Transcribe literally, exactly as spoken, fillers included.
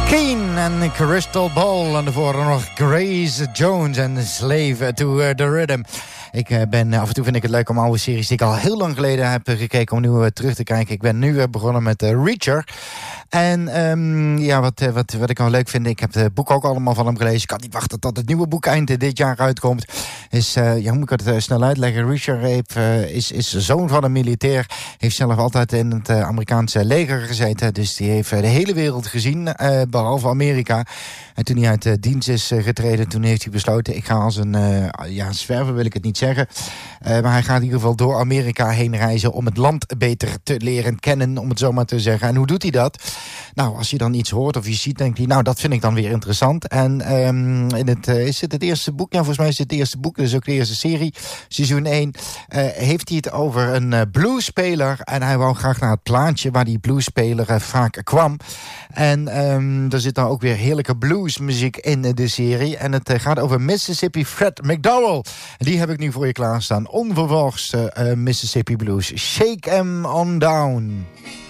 Keen en Crystal Ball. En daarvoor nog Grace Jones en Slave to the Rhythm. Ik ben, af en toe vind ik het leuk om oude series die ik al heel lang geleden heb gekeken om nu terug te kijken. Ik ben nu begonnen met uh, Reacher. En um, ja, wat, wat, wat ik wel leuk vind, ik heb het boek ook allemaal van hem gelezen. Ik kan niet wachten tot het nieuwe boek eind dit jaar uitkomt. Is, uh, ja, hoe moet ik het uh, snel uitleggen? Reacher heeft, uh, is, is zoon van een militair. Heeft zelf altijd in het uh, Amerikaanse leger gezeten. Dus die heeft uh, de hele wereld gezien, uh, behalve Amerika. En toen hij uit uh, dienst is uh, getreden, toen heeft hij besloten, ik ga als een uh, ja, zwerver wil ik het niet zeggen. Uh, maar hij gaat in ieder geval door Amerika heen reizen om het land beter te leren kennen, om het zo maar te zeggen. En hoe doet hij dat? Nou, als je dan iets hoort of je ziet, denkt hij, nou, dat vind ik dan weer interessant. En um, in het, uh, is het het eerste boek? Ja, volgens mij is het het eerste boek, dus ook de eerste serie, seizoen één. Uh, heeft hij het over een uh, bluesspeler en hij wou graag naar het plaatje waar die bluesspeler uh, vaak kwam. En um, er zit dan ook weer heerlijke bluesmuziek in uh, de serie. En het uh, gaat over Mississippi Fred McDowell. Die heb ik nu voor je klaarstaan. Onverwachts uh, uh, Mississippi Blues. Shake 'em on down.